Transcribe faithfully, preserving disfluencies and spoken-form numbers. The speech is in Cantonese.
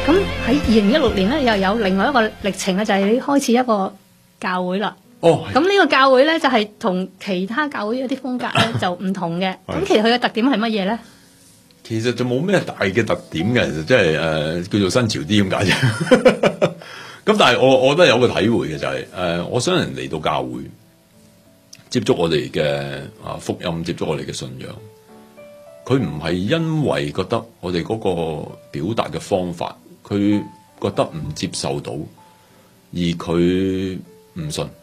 咁喺二零一六年咧，又有另外一個歷程咧，就係你開始一個教會啦。 哦， 咁呢個教會咧就係同其他教會一啲風格咧就唔同嘅。咁其實佢嘅特點係乜嘢咧？ 其實就冇咩大嘅特點嘅，其實即係誒叫做新潮啲咁解啫。咁但係我我覺得有個體會嘅就係、是、誒、呃，我想人嚟到教會接觸我哋嘅啊福音，接觸我哋嘅信仰，佢唔係因為覺得我哋嗰個表達嘅方法，佢覺得唔接受到，而佢唔信。